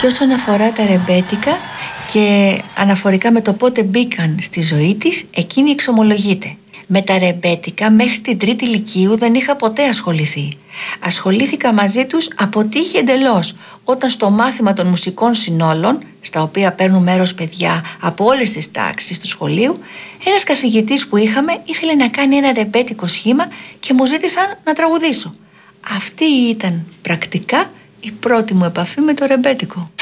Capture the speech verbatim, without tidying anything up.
Και όσον αφορά τα ρεμπέτικα και αναφορικά με το πότε μπήκαν στη ζωή της, εκείνη εξομολογείται. Με τα ρεμπέτικα μέχρι την τρίτη λυκείου δεν είχα ποτέ ασχοληθεί. Ασχολήθηκα μαζί τους από τύχη εντελώς, όταν στο μάθημα των μουσικών συνόλων, στα οποία παίρνουν μέρος παιδιά από όλες τις τάξεις του σχολείου, ένας καθηγητής που είχαμε ήθελε να κάνει ένα ρεμπέτικο σχήμα και μου ζήτησαν να τραγουδήσω. Αυτή ήταν πρακτικά η πρώτη μου επαφή με το ρεμπέτικο.